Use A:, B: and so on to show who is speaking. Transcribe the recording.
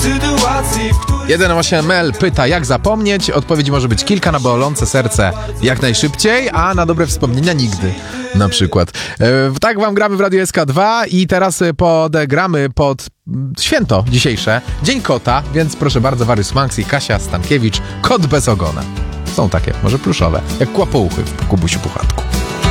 A: sytuacji, w której
B: 1.8.ml pyta, jak zapomnieć. Odpowiedź może być kilka: na bolące serce jak najszybciej, a na dobre wspomnienia nigdy. Na przykład. Tak wam gramy w Radiu SK2 i teraz podegramy pod święto dzisiejsze, Dzień Kota, więc proszę bardzo, Warius Manx i Kasia Stankiewicz, Kot bez ogona. Są takie, może pluszowe, jak kłapouchy w Kubusiu Puchatku.